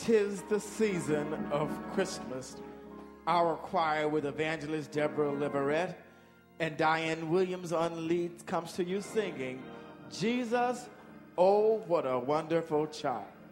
'Tis the season of Christmas. Our choir with evangelist Deborah Leverett and Diane Williams on lead comes to you singing, Jesus, oh, what a wonderful child.